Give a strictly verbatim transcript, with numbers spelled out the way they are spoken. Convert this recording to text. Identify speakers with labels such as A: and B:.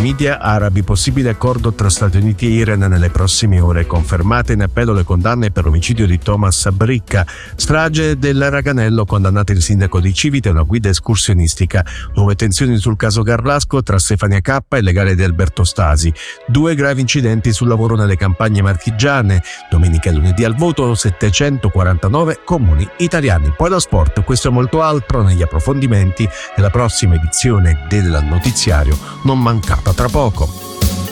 A: media arabi, possibile accordo tra Stati Uniti e Iran nelle prossime ore, confermate in appello le condanne per l'omicidio di Thomas Bricca, strage del Raganello, condannato il sindaco di Civita e una guida escursionistica, nuove tensioni sul caso Garlasco tra Stefania K e il legale di Alberto Stasi, due gravi incidenti sul lavoro nelle campagne marchigiane, domenica e lunedì al voto settecentoquarantanove comuni italiani. Poi lo sport, questo e molto altro negli approfondimenti della prossima edizione del notiziario non mancata tra poco.